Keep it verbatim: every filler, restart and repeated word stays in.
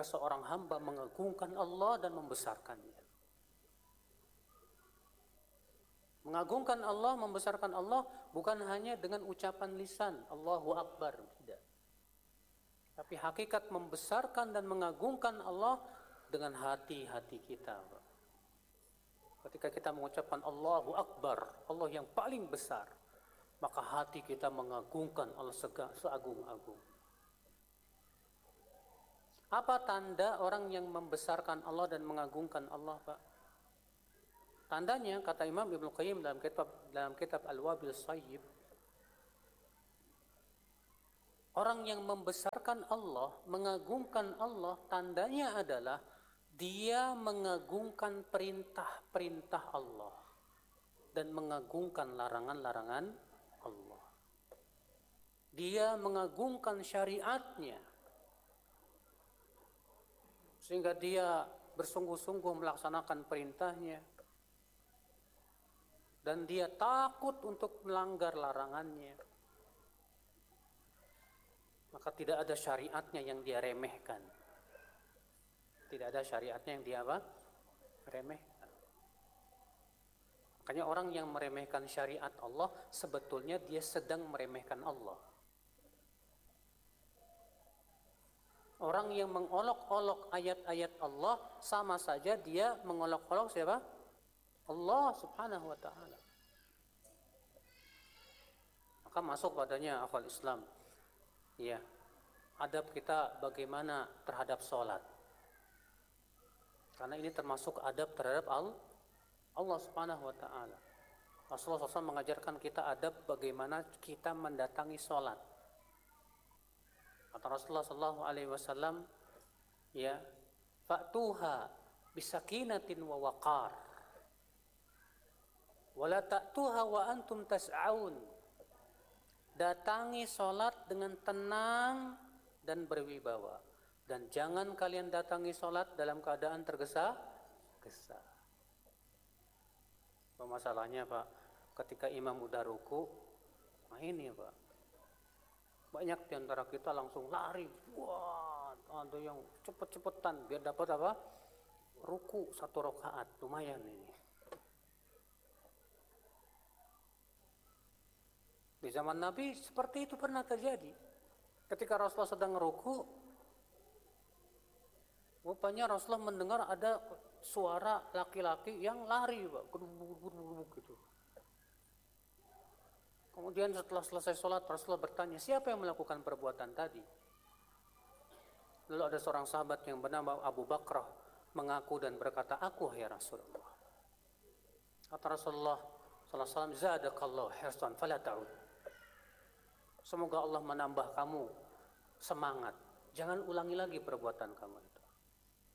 ketika seorang hamba mengagungkan Allah dan membesarkannya. Mengagungkan Allah, membesarkan Allah bukan hanya dengan ucapan lisan Allahu Akbar, tidak. Tapi hakikat membesarkan dan mengagungkan Allah dengan hati-hati kita. Ketika kita mengucapkan Allahu Akbar, Allah yang paling besar, maka hati kita mengagungkan Allah seagung-agung. Apa tanda orang yang membesarkan Allah dan mengagungkan Allah, Pak? Tandanya, kata Imam Ibnu Qayyim dalam kitab dalam kitab Al-Wabil Shayyib, orang yang membesarkan Allah, mengagungkan Allah, tandanya adalah dia mengagungkan perintah-perintah Allah dan mengagungkan larangan-larangan Allah. Dia mengagungkan syariatnya sehingga dia bersungguh-sungguh melaksanakan perintahnya dan dia takut untuk melanggar larangannya. Maka tidak ada syariatnya yang dia remehkan. Tidak ada syariatnya yang dia apa? Remehkan. Makanya orang yang meremehkan syariat Allah, sebetulnya dia sedang meremehkan Allah. Orang yang mengolok-olok ayat-ayat Allah, sama saja dia mengolok-olok siapa? Allah subhanahu wa ta'ala. Maka masuk padanya akal Islam. Ya, adab kita bagaimana terhadap sholat. Karena ini termasuk adab terhadap Allah subhanahu wa ta'ala. Rasulullah shallallahu alaihi wasallam mengajarkan kita adab bagaimana kita mendatangi sholat. Kata Rasulullah shallallahu alaihi wasallam, ya, fa'tuha bisakinatin wa waqar, wala ta'tuha wa antum tas'aun. Datangi sholat dengan tenang dan berwibawa, dan jangan kalian datangi sholat dalam keadaan tergesa-gesa. Masalahnya, Pak, ketika imam udah ruku, nah ini, Pak, banyak di antara kita langsung lari, wah, ada yang cepet-cepetan biar dapat apa? Ruku satu rakaat, lumayan ini. Di zaman Nabi seperti itu pernah terjadi. Ketika Rasulullah sedang ruku, rupanya Rasulullah mendengar ada suara laki-laki yang lari, Pak, gitu. Kemudian setelah selesai sholat, Rasulullah bertanya, siapa yang melakukan perbuatan tadi? Lalu ada seorang sahabat yang bernama Abu Bakrah mengaku dan berkata, aku ya Rasulullah. Kata Rasulullah sallallahu alaihi wasallam, zadakallahu hirsan fala ta'ud. Semoga Allah menambah kamu semangat. Jangan ulangi lagi perbuatan kamu itu.